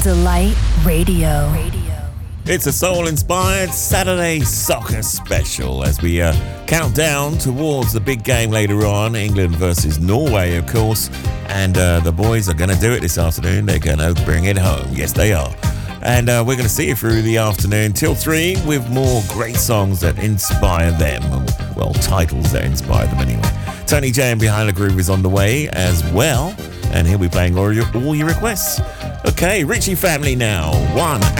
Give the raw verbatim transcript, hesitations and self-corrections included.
Delight Radio. Radio. It's a soul-inspired Saturday soccer special as we uh, count down towards the big game later on, England versus Norway, of course. And uh, the boys are going to do it this afternoon. They're going to bring it home. Yes, they are. And uh, we're going to see you through the afternoon till three with more great songs that inspire them. Well, titles that inspire them anyway. Tony J and Behind the Groove is on the way as well. And he'll be playing all your, all your requests. Okay, Richie Family now. One